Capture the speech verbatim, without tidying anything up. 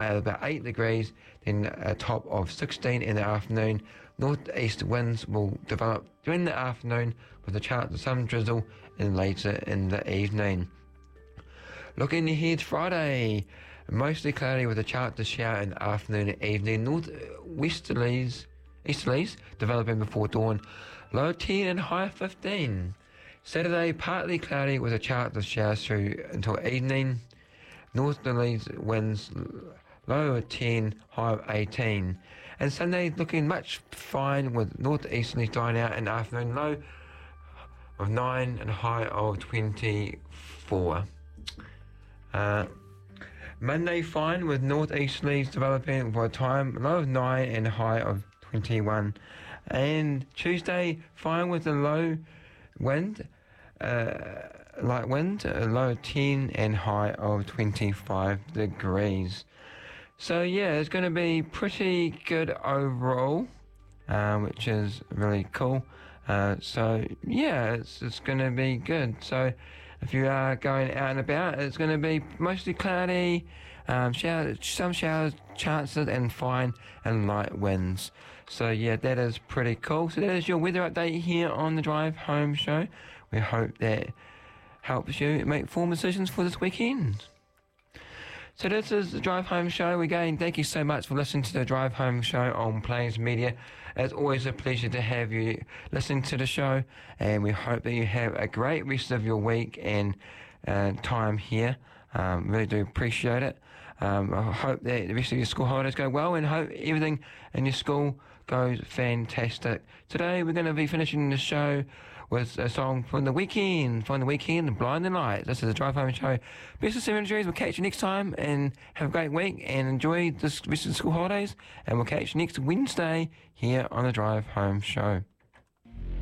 at about eight degrees, then a top of sixteen in the afternoon. Northeast winds will develop during the afternoon with a chance of some drizzle and later in the evening. Looking ahead, Friday, mostly cloudy with a chance to shower in the afternoon and evening. North westerlies, easterlies developing before dawn. Low ten and high fifteen. Saturday, partly cloudy with a chance of showers through until evening. Northerlies winds low of ten, high of eighteen. And Sunday looking much fine with northeasterlies dying out in the afternoon, low of nine and high of twenty-four. Uh, Monday fine with northeasterlies developing for a time, low of nine and high of twenty-one. And Tuesday fine with a low wind, uh, light wind, a low of ten and high of twenty-five degrees. So yeah, it's going to be pretty good overall, uh, which is really cool. Uh, so yeah, it's it's going to be good. So if you are going out and about, it's going to be mostly cloudy, um, shower, some showers chances, and fine and light winds. So yeah, that is pretty cool. So that is your weather update here on the Drive Home Show. We hope that helps you make informed decisions for this weekend. So this is the Drive Home Show. Again, thank you so much for listening to the Drive Home Show on Plains Media. It's always a pleasure to have you listen to the show, and we hope that you have a great rest of your week and uh, time here. Um, really do appreciate it. Um, I hope that the rest of your school holidays go well, and hope everything in your school goes fantastic. Today we're going to be finishing the show with a song from The Weeknd, from The Weeknd, Blinding Lights. This is the Drive Home Show. Best of seven degrees. We'll catch you next time, and have a great week, and enjoy this rest of the school holidays, and we'll catch you next Wednesday here on the Drive Home Show.